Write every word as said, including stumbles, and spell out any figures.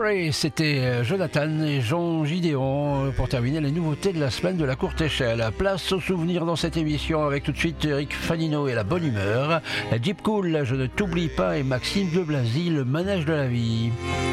Pray, c'était Jonathan et Jean Gideon pour terminer les nouveautés de la semaine de la courte échelle. Place aux souvenirs dans cette émission avec tout de suite Eric Fanino et la bonne humeur, Deep Cool, Je ne t'oublie pas et Maxime de Blazy, le manège de la vie.